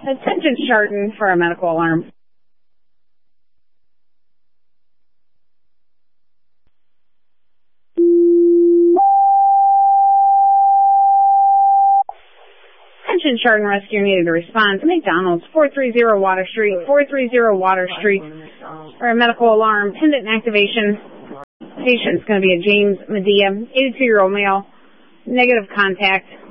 Attention Chardon for a medical alarm. Attention Chardon Rescue needed to respond to McDonald's, 430 Water Street, 430 Water Street, for a medical alarm, pendant activation. Patient's going to be a James Medea, 82-year-old male, negative contact.